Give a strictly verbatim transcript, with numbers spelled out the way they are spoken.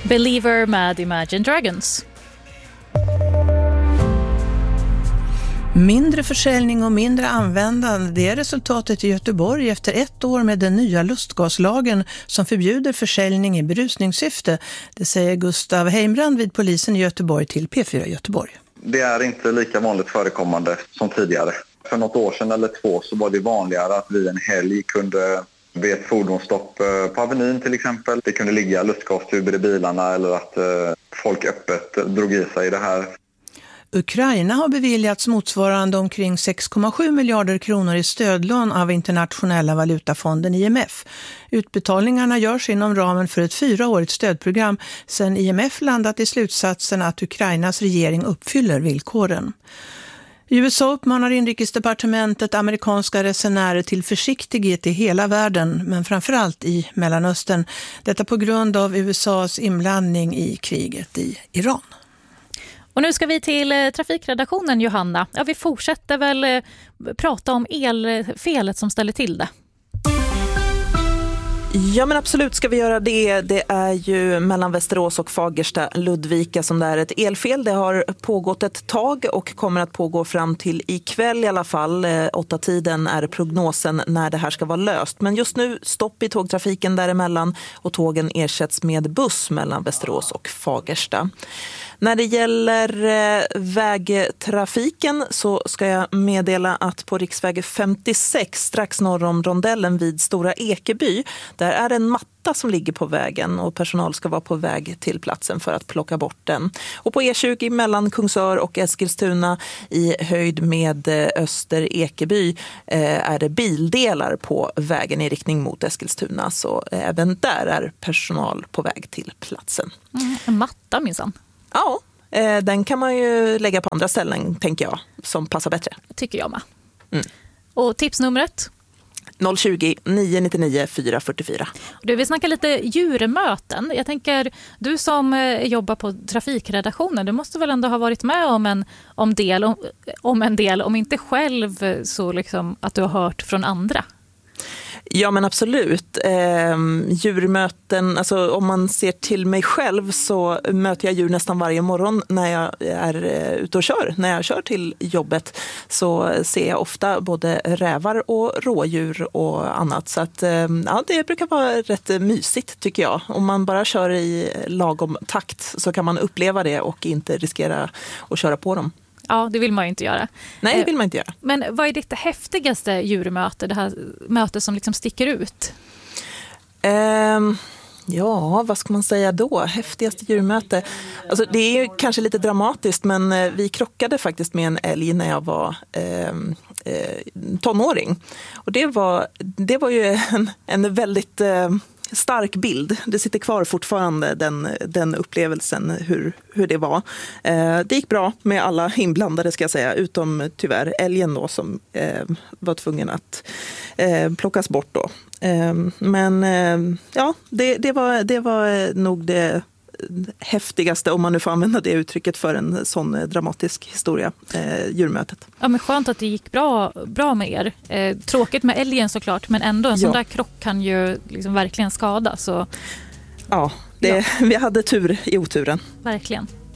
Believer med Imagine Dragons. Mindre försäljning och mindre användande, det är resultatet i Göteborg efter ett år med den nya lustgaslagen som förbjuder försäljning i berusningssyfte. Det säger Gustav Heimbrand vid polisen i Göteborg till P fyra Göteborg. Det är inte lika vanligt förekommande som tidigare. För något år sedan eller två så var det vanligare att vi en helg kunde vid ett fordonsstopp på Avenyn till exempel. Det kunde ligga lustgastuber i bilarna eller att folk öppet drog i sig det här. Ukraina har beviljats motsvarande omkring sex komma sju miljarder kronor i stödlån av Internationella valutafonden I M F. Utbetalningarna görs inom ramen för ett fyraårigt stödprogram sedan I M F landat i slutsatsen att Ukrainas regering uppfyller villkoren. I U S A uppmanar inrikesdepartementet amerikanska resenärer till försiktighet i hela världen, men framförallt i Mellanöstern. Detta på grund av U S A:s inblandning i kriget i Iran. Och nu ska vi till eh, trafikredaktionen, Johanna. Ja, vi fortsätter väl eh, prata om elfelet som ställer till det. Ja, men absolut ska vi göra det. Det är ju mellan Västerås och Fagersta Ludvika som det är ett elfel. Det har pågått ett tag och kommer att pågå fram till ikväll i alla fall. Åtta tiden är prognosen när det här ska vara löst. Men just nu stopp i tågtrafiken däremellan och tågen ersätts med buss mellan Västerås och Fagersta. När det gäller eh, vägtrafiken så ska jag meddela att på riksväg femtiosex strax norr om rondellen vid Stora Ekeby, där är en matta som ligger på vägen och personal ska vara på väg till platsen för att plocka bort den. Och på E tjugo mellan Kungsör och Eskilstuna i höjd med Öster Ekeby eh, är det bildelar på vägen i riktning mot Eskilstuna, så även där är personal på väg till platsen. Mm, en matta minsann. Ja, eh, den kan man ju lägga på andra ställen, tänker jag, som passar bättre. Tycker jag med. Mm. Och tipsnumret? noll tjugo, nio nio nio, fyra fyra fyra. Du, vi snackar lite djurmöten. Jag tänker, du som eh, jobbar på trafikredaktionen, du måste väl ändå ha varit med om en, om del, om, om en del, om inte själv så liksom att du har hört från andra. Ja, men absolut. Eh, djurmöten, alltså om man ser till mig själv så möter jag djur nästan varje morgon när jag är eh, ute och kör. När jag kör till jobbet så ser jag ofta både rävar och rådjur och annat. Så att, eh, ja, det brukar vara rätt mysigt tycker jag. Om man bara kör i lagom takt så kan man uppleva det och inte riskera att köra på dem. Ja, det vill man ju inte göra. Nej, det vill man inte göra. Men vad är ditt häftigaste djurmöte, det här mötet som liksom sticker ut? Um, ja, vad ska man säga då? Häftigaste djurmöte. Alltså, det är ju kanske lite dramatiskt, men vi krockade faktiskt med en älg när jag var um, uh, tonåring. Och det var, det var ju en, en väldigt... Uh, stark bild. Det sitter kvar fortfarande den, den upplevelsen hur, hur det var. Eh, det gick bra med alla inblandade ska jag säga, utom tyvärr älgen då som eh, var tvungen att eh, plockas bort då. Eh, men eh, ja, det, det, var, det var nog det häftigaste, om man nu får använda det uttrycket för en sån dramatisk historia, eh, djurmötet. Ja, men skönt att det gick bra, bra med er. Eh, tråkigt med älgen såklart, men ändå en sån ja. där krock kan ju liksom verkligen skada. Så... Ja, det, ja, vi hade tur i oturen. Verkligen.